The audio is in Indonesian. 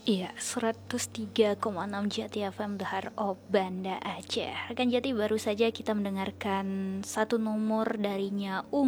Iya, 103,6 Jati FM The Heart of Banda Aceh. Rekan Jati, baru saja kita mendengarkan satu nomor darinya